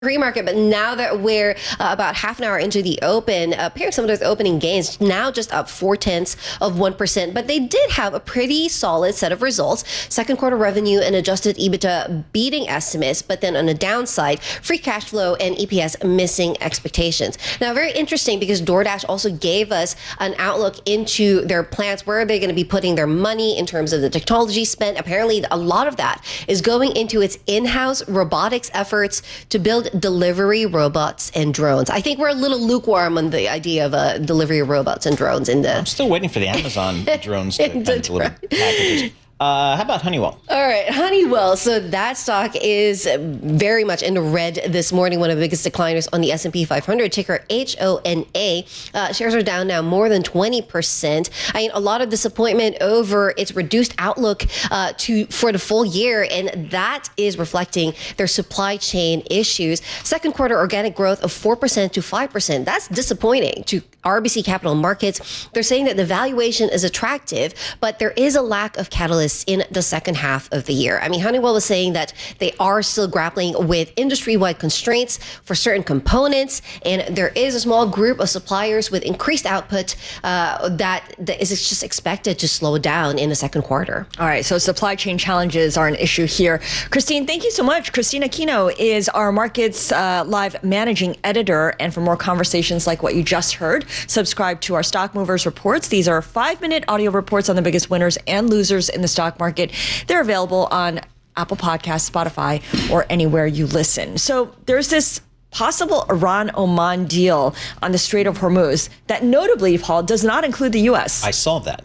pre-market, but now that we're about half an hour into the open, paired some of those opening gains now just up 0.4%, but they did have a pretty solid set of results. Second quarter revenue and adjusted EBITDA beating estimates, but then on the downside, free cash flow and EPS missing expectations. Now, very interesting because DoorDash also gave us an outlook into their plans. Where are they going to be putting their money in terms of the technology spent? Apparently, a lot of that is going into its in-house robotics efforts to build delivery robots and drones. I think we're a little lukewarm on the idea of delivery of robots and drones. I'm still waiting for the Amazon drones to kind of deliver packages. How about Honeywell? All right, Honeywell. So that stock is very much in the red this morning, one of the biggest decliners on the S&P 500, ticker HONA. Shares are down now more than 20%. I mean, a lot of disappointment over its reduced outlook for the full year, and that is reflecting their supply chain issues. Second quarter organic growth of 4% to 5%. That's disappointing to RBC Capital Markets. They're saying that the valuation is attractive, but there is a lack of catalysts in the second half of the year. I mean, Honeywell is saying that they are still grappling with industry-wide constraints for certain components, and there is a small group of suppliers with increased output that is just expected to slow down in the second quarter. All right, so supply chain challenges are an issue here. Christine, thank you so much. Christine Aquino is our Markets Live managing editor, and for more conversations like what you just heard, subscribe to our Stock Movers reports. These are 5-minute audio reports on the biggest winners and losers in the stock market. They're available on Apple Podcasts, Spotify, or anywhere you listen. So there's this possible Iran-Oman deal on the Strait of Hormuz that notably, Paul, does not include the U.S. I saw that.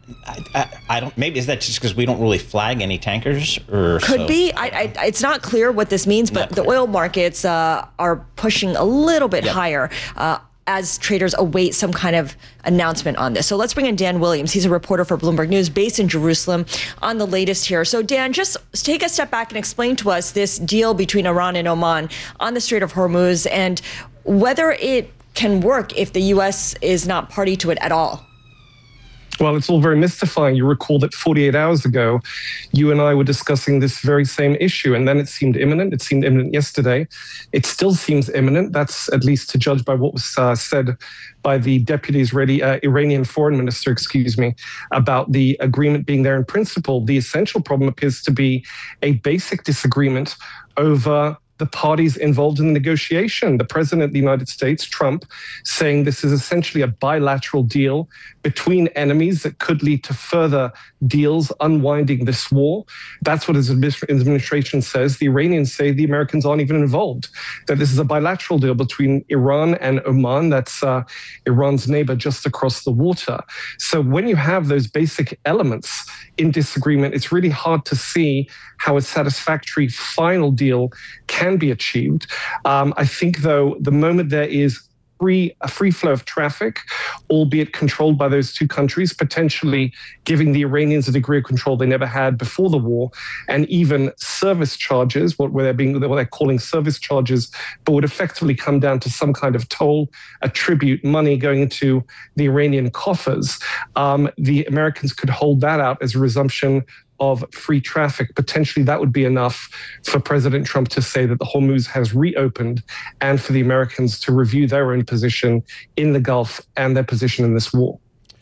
I don't. Maybe is that just because we don't really flag any tankers, or could be? It's not clear what this means, but the oil markets are pushing a little bit higher. As traders await some kind of announcement on this. So let's bring in Dan Williams. He's a reporter for Bloomberg News based in Jerusalem on the latest here. So Dan, just take a step back and explain to us this deal between Iran and Oman on the Strait of Hormuz and whether it can work if the U.S. is not party to it at all. Well, it's all very mystifying. You recall that 48 hours ago, you and I were discussing this very same issue, and then it seemed imminent. It seemed imminent yesterday. It still seems imminent. That's at least to judge by what was said by the deputy Iranian foreign minister, about the agreement being there in principle. The essential problem appears to be a basic disagreement over the parties involved in the negotiation. The president of the United States, Trump, saying this is essentially a bilateral deal between enemies that could lead to further deals unwinding this war. That's what his administration says. The Iranians say the Americans aren't even involved, that this is a bilateral deal between Iran and Oman. That's Iran's neighbor just across the water. So when you have those basic elements in disagreement, it's really hard to see how a satisfactory final deal can be achieved. I think, though, the moment there is a free flow of traffic, albeit controlled by those two countries, potentially giving the Iranians a degree of control they never had before the war, and even service charges, what they're calling service charges, but would effectively come down to some kind of toll, a tribute, money going into the Iranian coffers. The Americans could hold that out as a resumption of free traffic. Potentially that would be enough for President Trump to say that the Hormuz has reopened, and for the Americans to review their own position in the Gulf and their position in this war.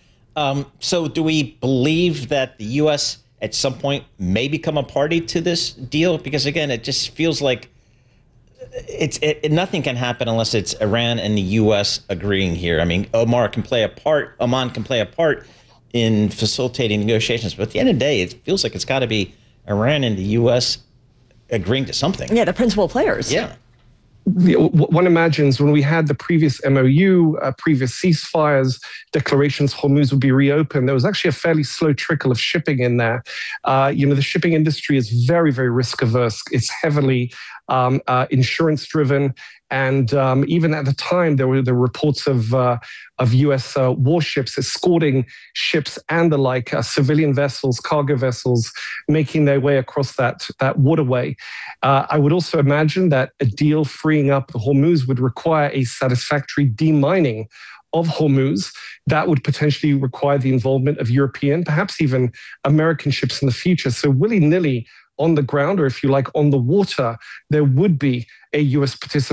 So do we believe that the U.S. at some point may become a party to this deal? Because again, it just feels like nothing can happen unless it's Iran and the U.S. agreeing here. I mean, Oman can play a part in facilitating negotiations. But at the end of the day, it feels like it's got to be Iran and the U.S. agreeing to something. Yeah, the principal players. Yeah. One imagines when we had the previous MOU, previous ceasefires, declarations Hormuz would be reopened, there was actually a fairly slow trickle of shipping in there. The shipping industry is very, very risk averse. It's heavily insurance driven. And even at the time, there were the reports of U.S. warships escorting ships and the like, civilian vessels, cargo vessels, making their way across that waterway. I would also imagine that a deal freeing up the Hormuz would require a satisfactory demining of Hormuz. That would potentially require the involvement of European, perhaps even American ships in the future. So willy-nilly on the ground, or if you like, on the water, there would be a US participation